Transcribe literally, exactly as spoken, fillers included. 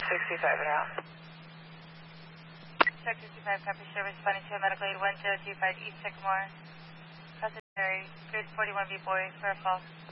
sixty-five and out. Check sixty-five, copy, show responding to a medical aid one zero two five East Sycamore. Passenger, grid forty-one B boy for a call.